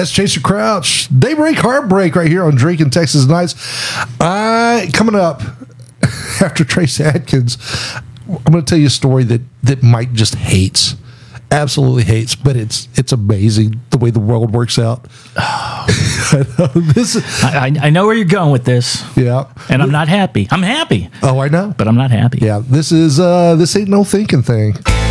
That's Chaser Crouch. Daybreak Heartbreak right here on Drinking Texas Nights. Coming up after Trace Adkins, I'm going to tell you a story that Mike just hates. Absolutely hates, but it's amazing the way the world works out. I know where you're going with this. Yeah. And I'm not happy. I'm happy. Oh, I know. But I'm not happy. Yeah. This ain't no thinking thing.